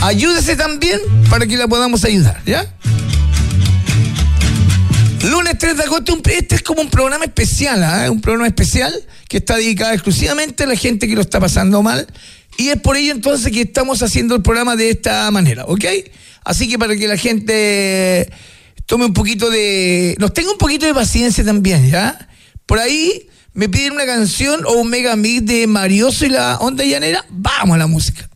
ayúdese también para que la podamos ayudar, ¿ya? Lunes 3 de agosto, este es como un programa especial, ¿eh? Un programa especial que está dedicado exclusivamente a la gente que lo está pasando mal. Y es por ello entonces que estamos haciendo el programa de esta manera, ¿ok? Así que para que la gente tome un poquito nos tenga un poquito de paciencia también, ¿ya? Por ahí me piden una canción o un mega mix de Marioso y la Onda Llanera. Vamos a la música.